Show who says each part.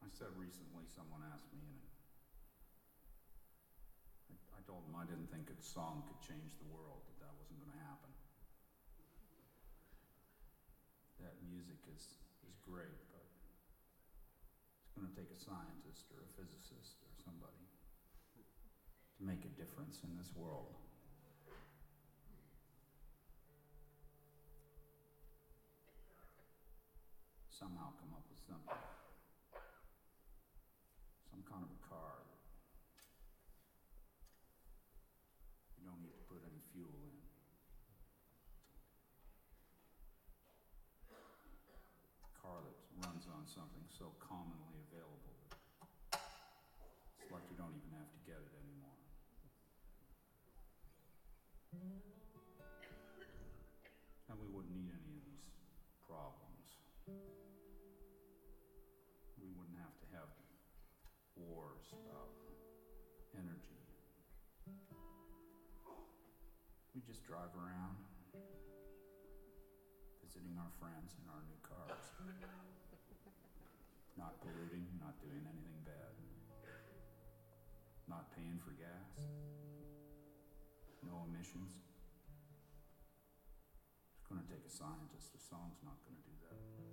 Speaker 1: said recently, someone asked me, and I told them I didn't think a song could change the world, that wasn't going to happen. That music is great, but it's going to take a scientist or a physicist or somebody to make a difference in this world. Somehow come up with something. Some kind of a car that you don't need to put any fuel in. A car that runs on something so commonly available that it's like you don't even have to get it anymore. And we wouldn't need any of these problems. We wouldn't have to have wars about energy. We just drive around, visiting our friends in our new cars. Not polluting, not doing anything bad. Not paying for gas. No emissions. It's going to take a scientist. A song's not going to do that.